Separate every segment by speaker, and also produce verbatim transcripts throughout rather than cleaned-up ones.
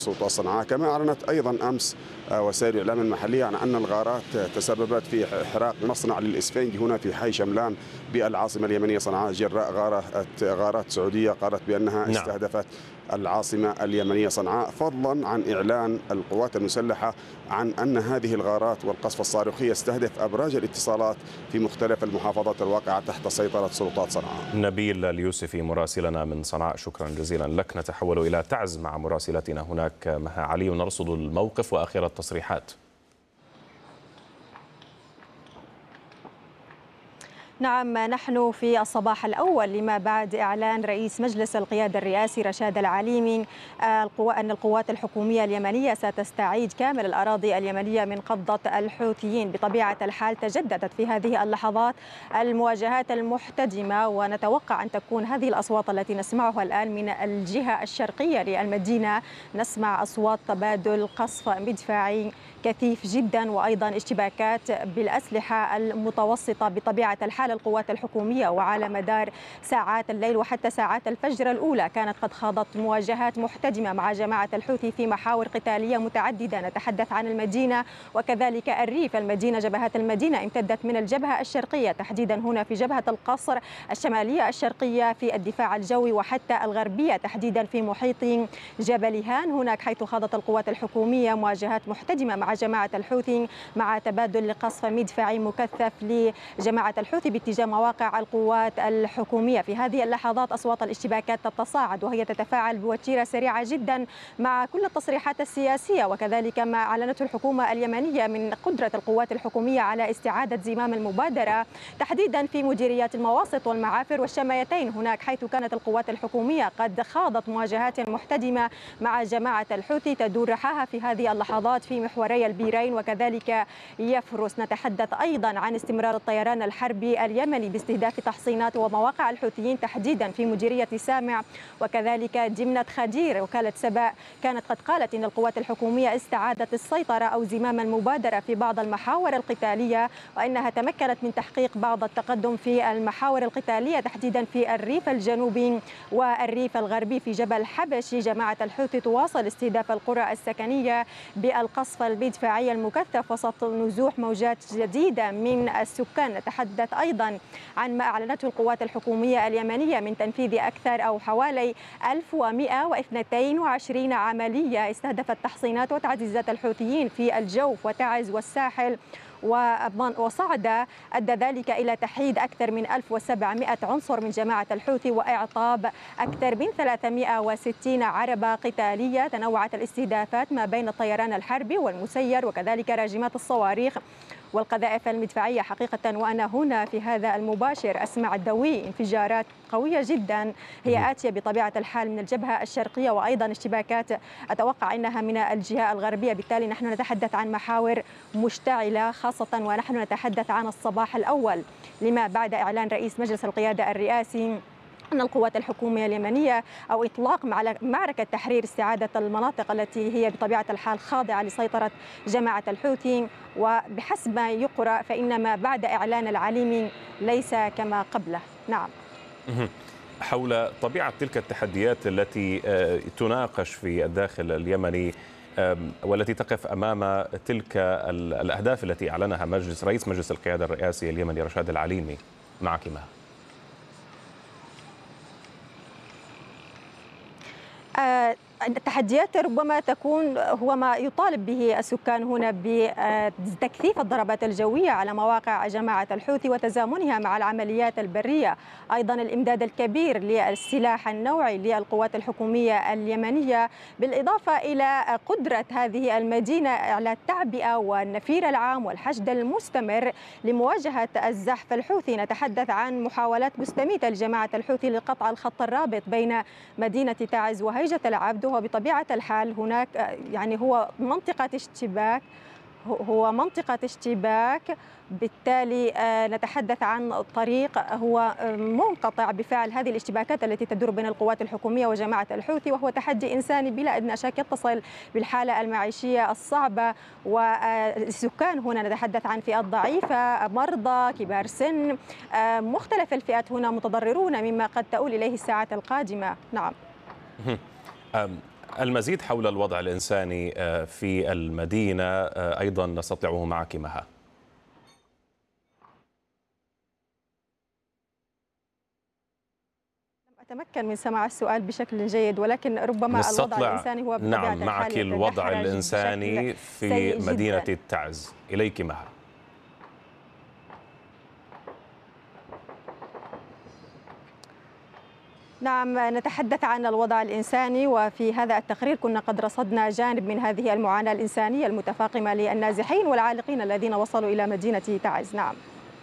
Speaker 1: سلطات صنعاء. كما أعلنت أيضا أمس وسائل الإعلام المحلية عن أن الغارات تسببت في إحراق مصنع للإسفنج هنا في حي شملان بالعاصمة اليمنية صنعاء جراء غارات غارات سعودية قالت بأنها
Speaker 2: نعم.
Speaker 1: استهدفت العاصمة اليمنية صنعاء، فضلا عن إعلان القوات المسلحة عن أن هذه الغارات والقصف الصاروخي يستهدف أبراج الاتصالات في مختلف المحافظات الواقعة تحت سيطرة سلطات صنعاء.
Speaker 2: نبيل اليوسفي مراسلنا من صنعاء، شكرا جزيلا لك. نتحول إلى تعز مع مراسلتنا هناك مها علي ونرصد الموقف وآخر التصريحات.
Speaker 3: نعم، نحن في الصباح الأول لما بعد إعلان رئيس مجلس القيادة الرئاسي رشاد العليمي أن القوات الحكومية اليمنية ستستعيد كامل الأراضي اليمنية من قبضة الحوثيين. بطبيعة الحال تجددت في هذه اللحظات المواجهات المحتدمة، ونتوقع أن تكون هذه الأصوات التي نسمعها الآن من الجهة الشرقية للمدينة. نسمع أصوات تبادل قصف مدفعي كثيف جدا، وأيضا اشتباكات بالأسلحة المتوسطة. بطبيعة الحال القوات الحكومية وعلى مدار ساعات الليل وحتى ساعات الفجر الأولى كانت قد خاضت مواجهات محتدمة مع جماعة الحوثي في محاور قتالية متعددة. نتحدث عن المدينة وكذلك الريف. المدينة جبهات المدينة امتدت من الجبهة الشرقية تحديدا هنا في جبهة القصر، الشمالية الشرقية في الدفاع الجوي، وحتى الغربية تحديدا في محيط جبل هان هناك، حيث خاضت القوات الحكومية مواجهات محتدمة مع جماعة الحوثي مع تبادل قصف مدفعي مكثف لجماعة الحوثي باتجاه مواقع القوات الحكومية. في هذه اللحظات أصوات الاشتباكات تتصاعد وهي تتفاعل بوتيرة سريعة جدا مع كل التصريحات السياسية وكذلك ما أعلنته الحكومة اليمنية من قدرة القوات الحكومية على استعادة زمام المبادرة تحديدا في مديريات المواسط والمعافر والشمايتين هناك، حيث كانت القوات الحكومية قد خاضت مواجهات محتدمة مع جماعة الحوثي تدور رحاها في هذه اللحظات في محوري البيرين وكذلك يفرس. نتحدث أيضا عن استمرار الطيران الحربي اليمني باستهداف تحصينات ومواقع الحوثيين تحديدا في مديرية سامع وكذلك دمنة خدير. وكالة سبأ كانت قد قالت إن القوات الحكومية استعادت السيطرة أو زمام المبادرة في بعض المحاور القتالية، وإنها تمكنت من تحقيق بعض التقدم في المحاور القتالية تحديدا في الريف الجنوبي والريف الغربي. في جبل حبشي جماعة الحوثي تواصل استهداف القرى السكنية بالقصف المدفعي المكثف وسط نزوح موجات جديدة من السكان. نتحدث أيضا عن ما أعلنته القوات الحكومية اليمنية من تنفيذ أكثر أو حوالي ألف ومئة واثنين وعشرين عملية استهدفت تحصينات وتعزيزات الحوثيين في الجوف وتعز والساحل، وصعد أدى ذلك إلى تحييد أكثر من ألف وسبعمئة عنصر من جماعة الحوثي وإعطاب أكثر من ثلاثمئة وستين عربة قتالية. تنوعت الاستهدافات ما بين الطيران الحربي والمسير وكذلك راجمات الصواريخ والقذائف المدفعية. حقيقة وأنا هنا في هذا المباشر أسمع الدوي انفجارات قوية جدا هي آتية بطبيعة الحال من الجبهة الشرقية، وأيضا اشتباكات أتوقع أنها من الجهة الغربية. بالتالي نحن نتحدث عن محاور مشتعلة، خاصة ونحن نتحدث عن الصباح الأول لما بعد إعلان رئيس مجلس القيادة الرئاسي أن القوات الحكومية اليمنية أو إطلاق معركة تحرير استعادة المناطق التي هي بطبيعة الحال خاضعة لسيطرة جماعة الحوثي. وبحسب ما يقرأ فإن ما بعد إعلان العليمي ليس كما قبله. نعم.
Speaker 2: حول طبيعة تلك التحديات التي تناقش في الداخل اليمني والتي تقف أمام تلك الأهداف التي أعلنها مجلس رئيس مجلس القيادة الرئاسي اليمني رشاد العليمي، معك ما
Speaker 3: التحديات ربما تكون هو ما يطالب به السكان هنا بتكثيف الضربات الجوية على مواقع جماعة الحوثي وتزامنها مع العمليات البرية، أيضا الإمداد الكبير للسلاح النوعي للقوات الحكومية اليمنية، بالإضافة إلى قدرة هذه المدينة على التعبئة والنفير العام والحشد المستمر لمواجهة الزحف الحوثي. نتحدث عن محاولات مستميتة لجماعة الحوثي لقطع الخط الرابط بين مدينة تعز وهيجة العبد، وبطبيعة الحال هناك يعني هو منطقة اشتباك هو منطقة اشتباك بالتالي نتحدث عن طريق هو منقطع بفعل هذه الاشتباكات التي تدور بين القوات الحكومية وجماعة الحوثي، وهو تحدي إنساني بلا أدنى شك يتصل بالحالة المعيشية الصعبة. والسكان هنا نتحدث عن فئات ضعيفة، مرضى، كبار سن، مختلف الفئات هنا متضررون مما قد تؤول إليه الساعات القادمة. نعم.
Speaker 2: المزيد حول الوضع الإنساني في المدينة أيضا نستطيعه معك مها.
Speaker 3: أتمكن من سماع السؤال بشكل جيد، ولكن ربما الوضع الإنساني هو بطبيعة
Speaker 2: نعم معك الوضع الإنساني في مدينة تعز. إليك مها.
Speaker 3: نعم، نتحدث عن الوضع الإنساني، وفي هذا التقرير كنا قد رصدنا جانب من هذه المعاناة الإنسانية المتفاقمة للنازحين والعالقين الذين وصلوا إلى مدينة تعز. نعم.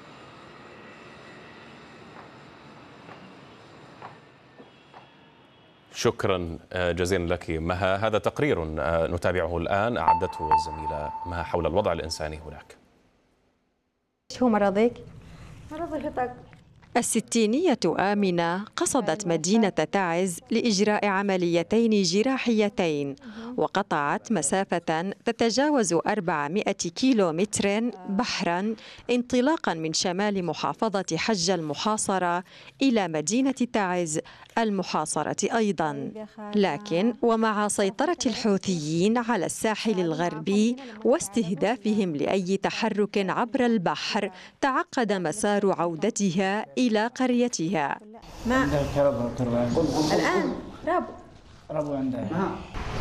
Speaker 2: شكرا جزيلا لك مها. هذا تقرير نتابعه الآن أعدته الزميلة مها حول الوضع الإنساني هناك.
Speaker 3: شو مرضك؟
Speaker 4: مرض الهطق.
Speaker 3: الستينية آمنة قصدت مدينة تعز لإجراء عمليتين جراحيتين، وقطعت مسافة تتجاوز أربعمائة كيلومتر بحرا انطلاقا من شمال محافظة حج المحاصرة إلى مدينة تعز المحاصرة أيضا. لكن ومع سيطرة الحوثيين على الساحل الغربي واستهدافهم لأي تحرك عبر البحر، تعقد مسار عودتها إلى قريتها.
Speaker 4: ما الآن ربو
Speaker 5: ربو عندها.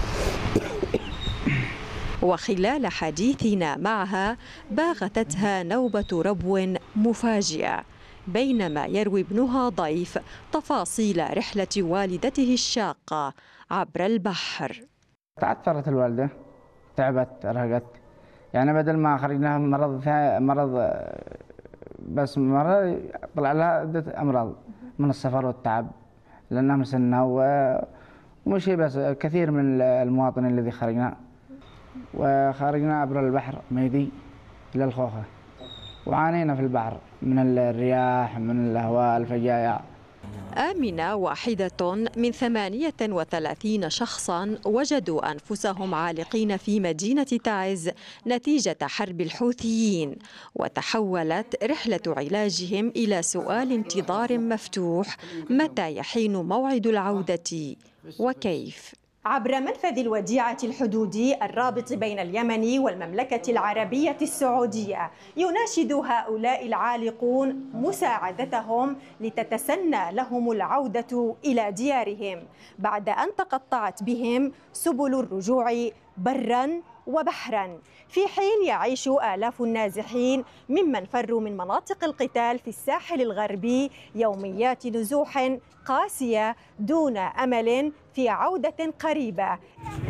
Speaker 3: وخلال حديثنا معها باغتتها نوبة ربو مفاجئة بينما يروي ابنها ضيف تفاصيل رحلة والدته الشاقة عبر البحر.
Speaker 5: تعثرت الوالدة، تعبت، رهقت، يعني بدل ما خرجناها مرض مرض بس مرض طلع لها عدة أمراض من السفر والتعب لأنها مسنة، ومش بس كثير من المواطنين الذي خرجنا وخرجنا عبر البحر ميدي إلى الخوخة، وعانينا في البحر من الرياح، من الهواء، الفجايع.
Speaker 3: آمنة واحدة من ثمانية وثلاثين شخصا وجدوا أنفسهم عالقين في مدينة تعز نتيجة حرب الحوثيين، وتحولت رحلة علاجهم إلى سؤال انتظار مفتوح: متى يحين موعد العودة وكيف؟ عبر منفذ الوديعة الحدودي الرابط بين اليمن والمملكة العربية السعودية، يناشد هؤلاء العالقون مساعدتهم لتتسنى لهم العودة إلى ديارهم بعد أن تقطعت بهم سبل الرجوع برا وبحرا، في حين يعيش آلاف النازحين ممن فروا من مناطق القتال في الساحل الغربي يوميات نزوح قاسية دون أمل في عودة قريبة.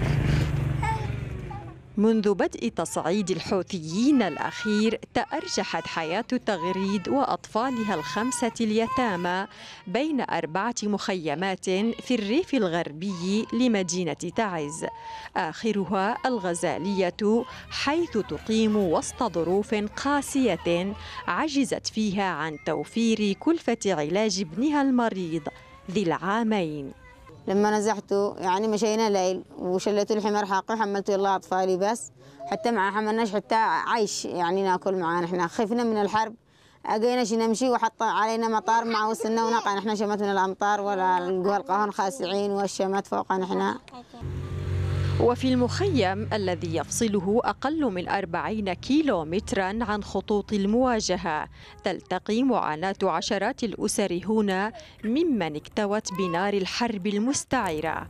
Speaker 3: منذ بدء تصعيد الحوثيين الأخير تأرجحت حياة تغريد وأطفالها الخمسة اليتامى بين أربعة مخيمات في الريف الغربي لمدينة تعز، آخرها الغزالية، حيث تقيم وسط ظروف قاسية عجزت فيها عن توفير كلفة علاج ابنها المريض ذي العامين.
Speaker 4: لما نزحته يعني مشينا ليل وشليت الحمار حاقي وحملت الله أطفالي، بس حتى مع حملناش حتى عيش يعني ناكل معانا، احنا خفنا من الحرب، اجيناش نمشي وحط علينا مطار مع وصلنا ونقع، نحن شمت من الامطار ولا القوى القهن خاسعين والشمات فوقنا احنا.
Speaker 3: وفي المخيم الذي يفصله أقل من أربعين كيلو مترا عن خطوط المواجهة، تلتقي معاناة عشرات الأسر هنا ممن اكتوت بنار الحرب المستعرة.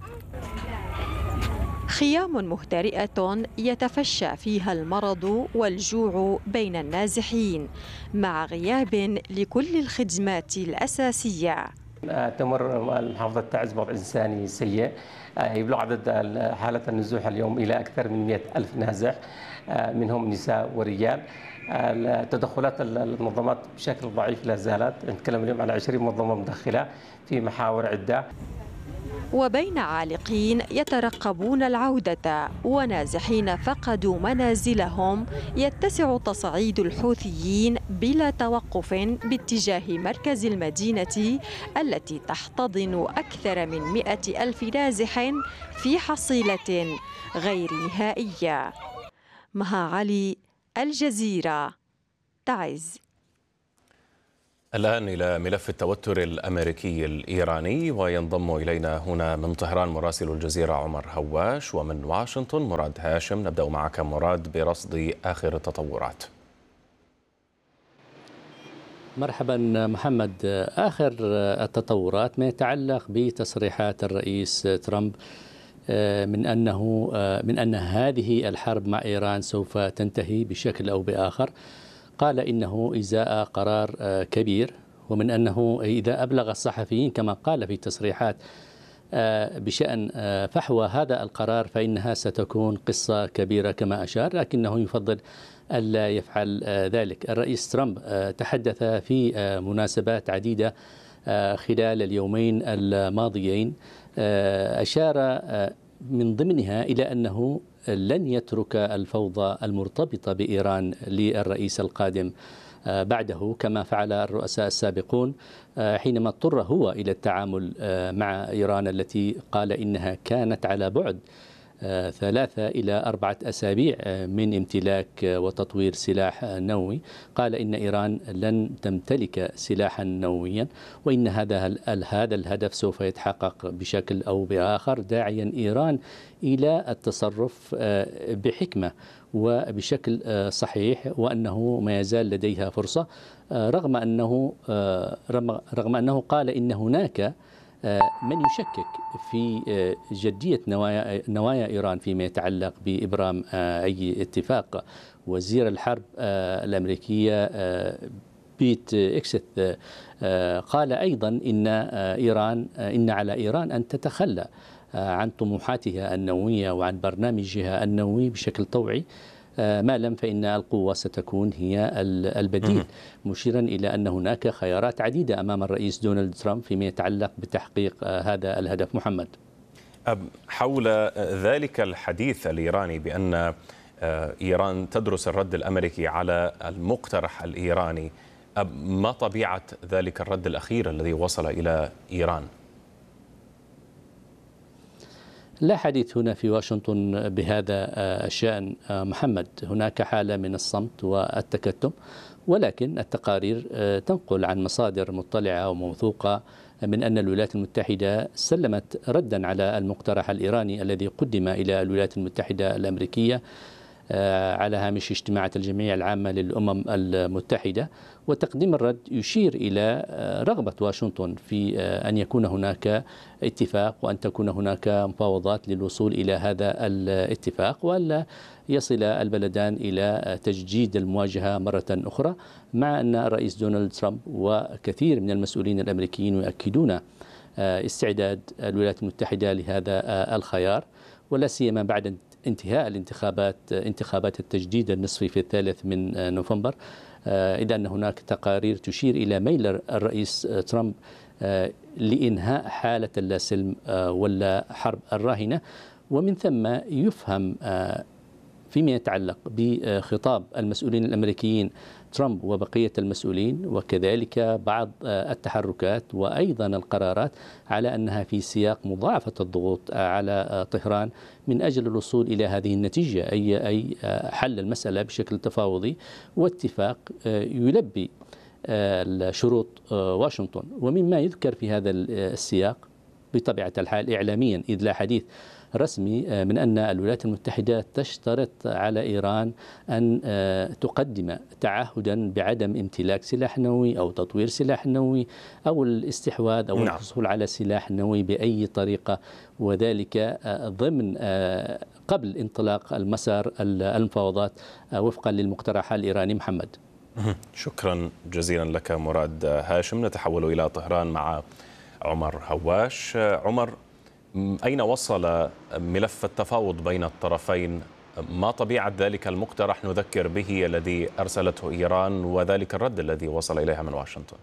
Speaker 3: خيام مهترئة يتفشى فيها المرض والجوع بين النازحين مع غياب لكل الخدمات الأساسية.
Speaker 6: تمر محافظة تعز بوضع إنساني سيء، يبلغ عدد حالة النزوح اليوم إلى أكثر من مئة ألف نازح، منهم نساء ورجال. تدخلات المنظمات بشكل ضعيف لا زالت، نتكلم اليوم على عشرين منظمة مدخلة في محاور عدة.
Speaker 3: وبين عالقين يترقبون العودة ونازحين فقدوا منازلهم، يتسع تصعيد الحوثيين بلا توقف باتجاه مركز المدينة التي تحتضن أكثر من مئة ألف نازح في حصيلة غير نهائية. مها علي، الجزيرة، تعز.
Speaker 2: الآن إلى ملف التوتر الأمريكي الإيراني، وينضم إلينا هنا من طهران مراسل الجزيرة عمر هواش، ومن واشنطن مراد هاشم. نبدأ معك مراد برصد آخر التطورات.
Speaker 7: مرحبا محمد. آخر التطورات ما يتعلق بتصريحات الرئيس ترامب من أنه من أن هذه الحرب مع إيران سوف تنتهي بشكل أو بآخر. قال إنه إزاء قرار كبير، ومن أنه إذا أبلغ الصحفيين كما قال في تصريحات بشأن فحوى هذا القرار فإنها ستكون قصة كبيرة كما أشار، لكنه يفضل ألا يفعل ذلك. الرئيس ترامب تحدث في مناسبات عديدة خلال اليومين الماضيين، أشار من ضمنها إلى أنه لن يترك الفوضى المرتبطة بإيران للرئيس القادم بعده كما فعل الرؤساء السابقون حينما اضطر هو إلى التعامل مع إيران التي قال إنها كانت على بعد ثلاثة إلى أربعة أسابيع من امتلاك وتطوير سلاح نووي. قال إن إيران لن تمتلك سلاحا نوويا، وإن هذا هذا الهدف سوف يتحقق بشكل أو بآخر، داعيا إيران إلى التصرف بحكمة وبشكل صحيح، وأنه ما يزال لديها فرصة، رغم أنه رغم أنه قال إن هناك من يشكك في جدية نوايا نوايا إيران فيما يتعلق بإبرام أي اتفاق. وزير الحرب الأمريكية بيت إكسث قال أيضا إن إيران إن على إيران أن تتخلى عن طموحاتها النووية وعن برنامجها النووي بشكل طوعي، ما لم فإن القوة ستكون هي البديل، مشيرا إلى أن هناك خيارات عديدة أمام الرئيس دونالد ترامب فيما يتعلق بتحقيق هذا الهدف. محمد،
Speaker 2: حول ذلك الحديث الإيراني بأن إيران تدرس الرد الأمريكي على المقترح الإيراني، ما طبيعة ذلك الرد الأخير الذي وصل إلى إيران؟
Speaker 7: لا حديث هنا في واشنطن بهذا الشأن محمد. هناك حالة من الصمت والتكتم، ولكن التقارير تنقل عن مصادر مطلعة وموثوقة من أن الولايات المتحدة سلمت ردا على المقترح الإيراني الذي قدم إلى الولايات المتحدة الأمريكية على هامش اجتماعات الجمعية العامة للأمم المتحدة. وتقديم الرد يشير إلى رغبة واشنطن في أن يكون هناك اتفاق وأن تكون هناك مفاوضات للوصول إلى هذا الاتفاق، وألا يصل البلدان إلى تجديد المواجهة مرة أخرى، مع أن الرئيس دونالد ترامب وكثير من المسؤولين الأمريكيين يؤكدون استعداد الولايات المتحدة لهذا الخيار، ولا سيما بعد انتهاء الانتخابات انتخابات التجديد النصفي في الثالث من نوفمبر، إذا أن هناك تقارير تشير إلى ميل الرئيس ترامب لإنهاء حالة اللا سلم ولا حرب الراهنة. ومن ثم يفهم فيما يتعلق بخطاب المسؤولين الأمريكيين ترامب وبقية المسؤولين، وكذلك بعض التحركات وأيضا القرارات، على أنها في سياق مضاعفة الضغوط على طهران من أجل الوصول إلى هذه النتيجة، أي أي حل المسألة بشكل تفاوضي واتفاق يلبي شروط واشنطن. ومما يذكر في هذا السياق بطبيعة الحال إعلاميا، إذ لا حديث رسمي، من أن الولايات المتحدة تشترط على إيران أن تقدم تعهدا بعدم امتلاك سلاح نووي أو تطوير سلاح نووي أو الاستحواذ أو الحصول على سلاح نووي بأي طريقة، وذلك ضمن قبل انطلاق المسار المفاوضات وفقا للمقترح الإيراني. محمد،
Speaker 2: شكرا جزيلا لك مراد هاشم. نتحول إلى طهران مع عمر هواش. عمر، أين وصل ملف التفاوض بين الطرفين؟ ما طبيعة ذلك المقترح نذكر به الذي أرسلته إيران، وذلك الرد الذي وصل إليها من واشنطن؟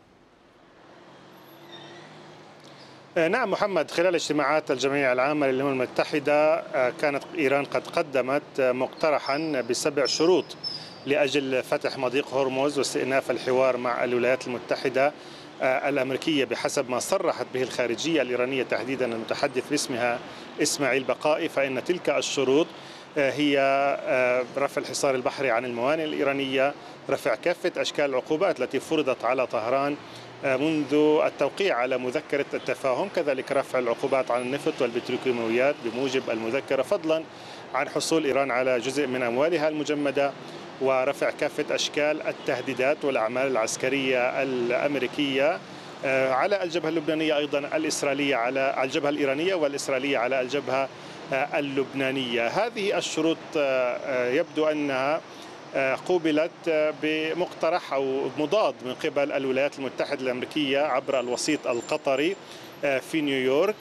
Speaker 8: نعم محمد، خلال اجتماعات الجمعية العامة للأمم المتحدة كانت إيران قد قدمت مقترحا بسبع شروط لأجل فتح مضيق هرمز واستئناف الحوار مع الولايات المتحدة الأمريكية، بحسب ما صرحت به الخارجية الإيرانية تحديدا المتحدث باسمها إسماعيل بقائي، فإن تلك الشروط هي رفع الحصار البحري عن الموانئ الإيرانية، رفع كافة أشكال العقوبات التي فرضت على طهران منذ التوقيع على مذكرة التفاهم، كذلك رفع العقوبات عن النفط والبتروكيماويات بموجب المذكرة، فضلا عن حصول إيران على جزء من أموالها المجمدة، ورفع كافة أشكال التهديدات والأعمال العسكرية الأمريكية على الجبهة اللبنانية، أيضا الإسرائيلية على الجبهة الإيرانية والإسرائيلية على الجبهة اللبنانية. هذه الشروط يبدو أنها قوبلت بمقترح أو مضاد من قبل الولايات المتحدة الأمريكية عبر الوسيط القطري في نيويورك،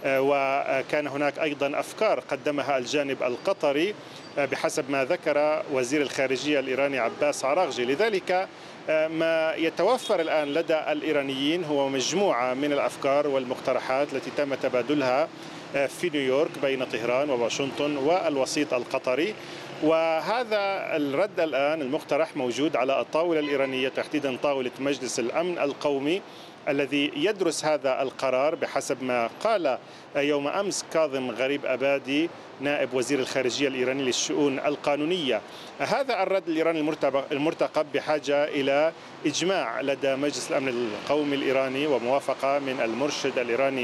Speaker 8: وكان هناك أيضا أفكار قدمها الجانب القطري بحسب ما ذكر وزير الخارجية الإيراني عباس عراغجي. لذلك ما يتوفر الآن لدى الإيرانيين هو مجموعة من الأفكار والمقترحات التي تم تبادلها في نيويورك بين طهران وواشنطن والوسيط القطري، وهذا الرد الآن المقترح موجود على الطاولة الإيرانية، تحديدا طاولة مجلس الأمن القومي الذي يدرس هذا القرار بحسب ما قال يوم أمس كاظم غريب أبادي نائب وزير الخارجية الإيراني للشؤون القانونية. هذا الرد الإيراني المرتقب بحاجة إلى إجماع لدى مجلس الأمن القومي الإيراني وموافقة من المرشد الإيراني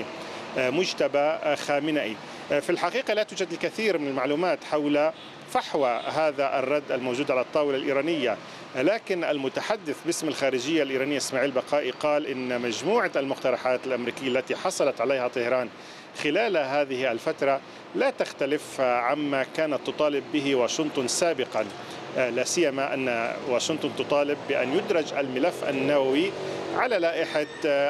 Speaker 8: مجتبى خامنئي. في الحقيقة لا توجد الكثير من المعلومات حول فحوى هذا الرد الموجود على الطاولة الإيرانية، لكن المتحدث باسم الخارجية الإيرانية إسماعيل بقائي قال إن مجموعة المقترحات الأمريكية التي حصلت عليها طهران خلال هذه الفترة لا تختلف عما كانت تطالب به واشنطن سابقا، لا سيما أن واشنطن تطالب بأن يدرج الملف النووي على لائحة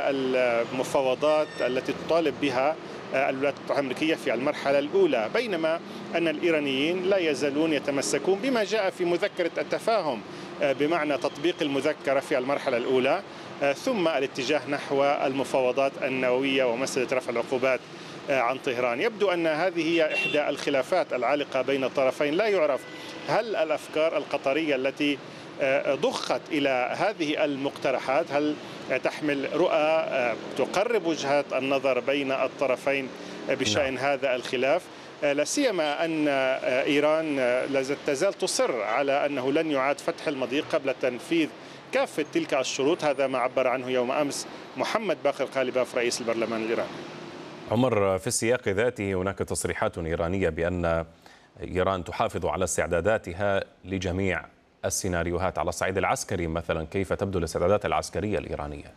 Speaker 8: المفاوضات التي تطالب بها الولايات المتحدة الأمريكية في المرحلة الأولى، بينما أن الإيرانيين لا يزالون يتمسكون بما جاء في مذكرة التفاهم بمعنى تطبيق المذكرة في المرحلة الأولى ثم الاتجاه نحو المفاوضات النووية ومسألة رفع العقوبات عن طهران. يبدو أن هذه هي إحدى الخلافات العالقة بين الطرفين. لا يعرف هل الأفكار القطرية التي ضخت إلى هذه المقترحات هل تحمل رؤى تقرب وجهات النظر بين الطرفين بشأن هذا الخلاف، لا سيما أن إيران لا تزال تصر على أنه لن يعاد فتح المضيق قبل تنفيذ كافة تلك الشروط. هذا ما عبر عنه يوم أمس محمد باقر قالباف رئيس البرلمان الإيراني.
Speaker 2: عمر، في السياق ذاته هناك تصريحات إيرانية بأن إيران تحافظ على استعداداتها لجميع السيناريوهات. على الصعيد العسكري مثلا، كيف تبدو الاستعدادات العسكرية الإيرانية؟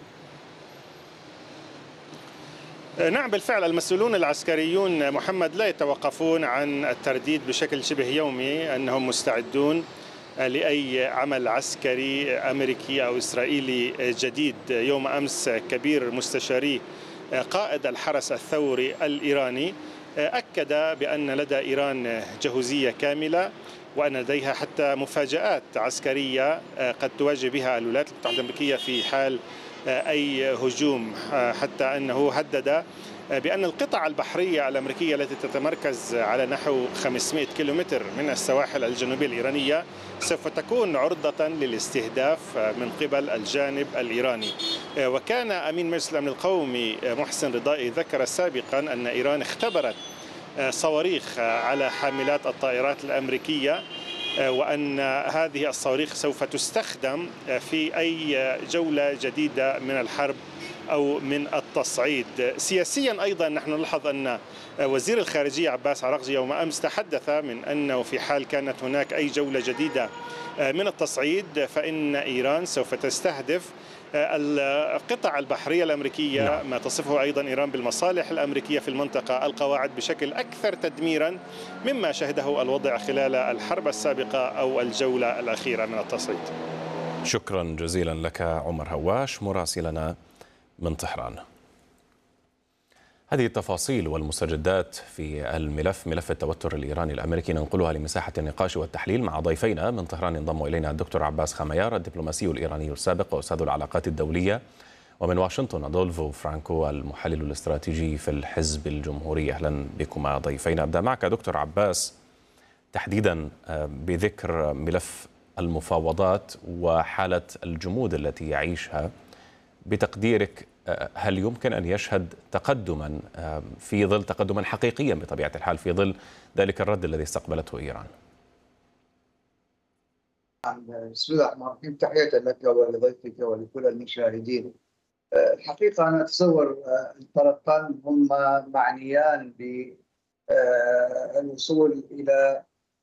Speaker 8: نعم بالفعل، المسؤولون العسكريون محمد لا يتوقفون عن الترديد بشكل شبه يومي أنهم مستعدون لأي عمل عسكري أمريكي أو إسرائيلي جديد. يوم أمس كبير مستشاري قائد الحرس الثوري الإيراني أكد بأن لدى إيران جهوزية كاملة، وأن لديها حتى مفاجآت عسكرية قد تواجه بها الولايات المتحدة الأمريكية في حال أي هجوم، حتى أنه هدد بأن القطع البحرية الأمريكية التي تتمركز على نحو خمسمائة كيلومتر من السواحل الجنوبية الإيرانية سوف تكون عرضة للاستهداف من قبل الجانب الإيراني. وكان أمين مجلس الأمن القومي محسن رضائي ذكر سابقا أن إيران اختبرت صواريخ على حاملات الطائرات الأمريكية، وأن هذه الصواريخ سوف تستخدم في أي جولة جديدة من الحرب أو من التصعيد. سياسيا أيضا نحن نلاحظ أن وزير الخارجية عباس عراغجي يوم أمس تحدث من أنه في حال كانت هناك أي جولة جديدة من التصعيد فإن إيران سوف تستهدف القطع البحرية الأمريكية، ما تصفه أيضا إيران بالمصالح الأمريكية في المنطقة، القواعد بشكل أكثر تدميرا مما شهده الوضع خلال الحرب السابقة أو الجولة الأخيرة من التصعيد.
Speaker 2: شكرا جزيلا لك عمر هواش مراسلنا من طهران. هذه التفاصيل والمستجدات في الملف ملف التوتر الإيراني الأمريكي ننقلها لمساحة النقاش والتحليل مع ضيفينا من طهران. ينضم إلينا الدكتور عباس خميار الدبلوماسي الإيراني السابق وأستاذ العلاقات الدولية، ومن واشنطن أدولفو فرانكو المحلل الاستراتيجي في الحزب الجمهوري. أهلا بكما ضيفينا. أبدأ معك دكتور عباس تحديدا بذكر ملف المفاوضات وحالة الجمود التي يعيشها. بتقديرك هل يمكن أن يشهد تقدما في ظل تقدما حقيقيا بطبيعة الحال في ظل ذلك الرد الذي استقبلته إيران؟
Speaker 9: بسم الله الرحمن الرحيم، تحية لك ولضيفك ولكل المشاهدين. الحقيقة أنا أتصور الطرفان هم معنيان بالوصول إلى